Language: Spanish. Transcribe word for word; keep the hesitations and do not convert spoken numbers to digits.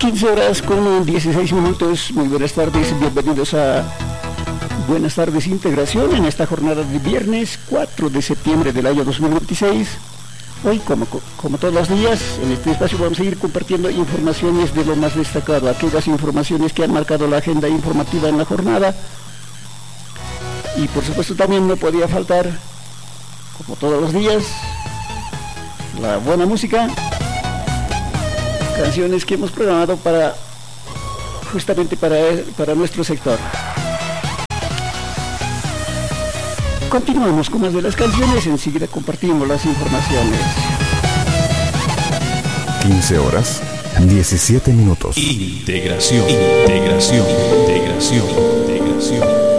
quince horas con dieciséis minutos. Muy buenas tardes, bienvenidos a Buenas tardes Integración en esta jornada de viernes cuatro de septiembre del año dos mil veintiséis. Hoy, como, como todos los días, en este espacio vamos a ir compartiendo informaciones de lo más destacado, aquellas informaciones que han marcado la agenda informativa en la jornada. Y por supuesto también no podía faltar, como todos los días, la buena música, canciones que hemos programado para justamente para, para nuestro sector. Continuamos con más de las canciones, enseguida compartimos las informaciones. quince horas, diecisiete minutos. Integración, integración, integración, integración.